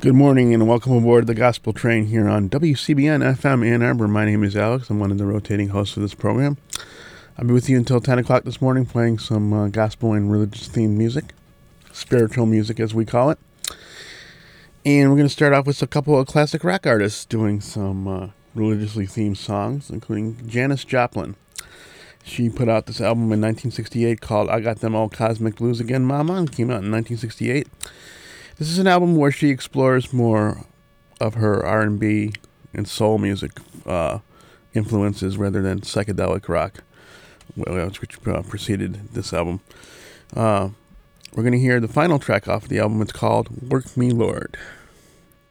Good morning and welcome aboard the Gospel Train here on WCBN FM Ann Arbor. My name is Alex. I'm one of the rotating hosts of this program. I'll be with you until 10 o'clock this morning playing some gospel and religious themed music, spiritual music as we call it. And we're going to start off with a couple of classic rock artists doing some religiously themed songs, including Janis Joplin. She put out this album in 1968 called I Got Them Old Cosmic Blues Again, Mama, and came out in 1968. This is an album where she explores more of her R&B and soul music influences rather than psychedelic rock, which preceded this album. We're going to hear the final track off the album. It's called Work Me, Lord.